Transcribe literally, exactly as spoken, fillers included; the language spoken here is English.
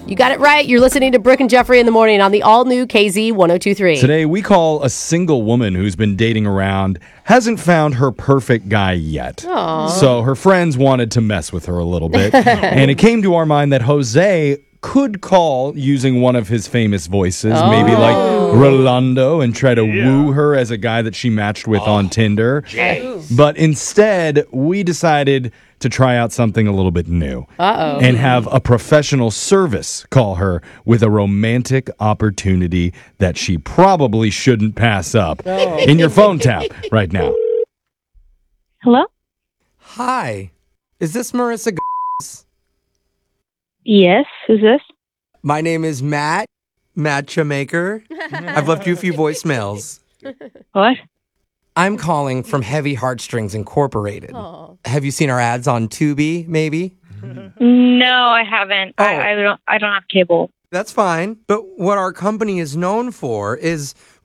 You got it right. You're listening to Brooke and Jeffrey in the morning on the all-new K Z one oh two three. Today, we call a single woman who's been dating around, hasn't found her perfect guy yet. Aww. So her friends wanted to mess with her a little bit. And it came to our mind that Jose could call using one of his famous voices, oh. maybe like Rolando, and try to yeah. woo her as a guy that she matched with oh. on Tinder. Jeez. But instead, we decided to try out something a little bit new. Uh-oh. And have a professional service call her with a romantic opportunity that she probably shouldn't pass up. Oh. In your phone tap right now. Hello? Hi. Is this Marissa G- Yes, who's this? My name is Matt, Matcha Maker. I've left you a few voicemails. What? I'm calling from Heavy Heartstrings Incorporated. Aww. Have you seen our ads on Tubi, maybe? No, I haven't. Oh. I, I don't I don't have cable. That's fine. But what our company is known for is